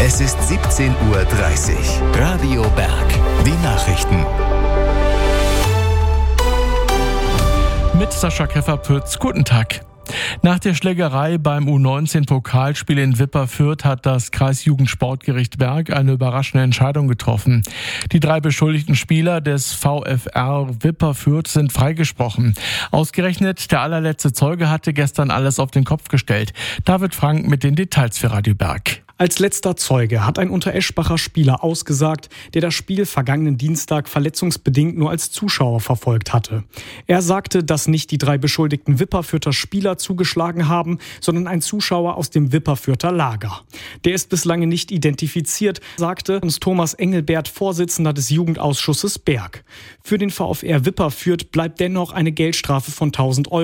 Es ist 17:30 Uhr. Radio Berg. Die Nachrichten. Mit Sascha Keffer-Pütz. Guten Tag. Nach der Schlägerei beim U19-Pokalspiel in Wipperfürth hat das Kreisjugendsportgericht Berg eine überraschende Entscheidung getroffen. Die 3 beschuldigten Spieler des VfR Wipperfürth sind freigesprochen. Ausgerechnet der allerletzte Zeuge hatte gestern alles auf den Kopf gestellt. David Frank mit den Details für Radio Berg. Als letzter Zeuge hat ein Untereschbacher Spieler ausgesagt, der das Spiel vergangenen Dienstag verletzungsbedingt nur als Zuschauer verfolgt hatte. Er sagte, dass nicht die 3 beschuldigten Wipperfürther Spieler zugeschlagen haben, sondern ein Zuschauer aus dem Wipperfürther Lager. Der ist bislang nicht identifiziert, sagte uns Thomas Engelbert, Vorsitzender des Jugendausschusses Berg. Für den VfR Wipperfürth bleibt dennoch eine Geldstrafe von 1.000 €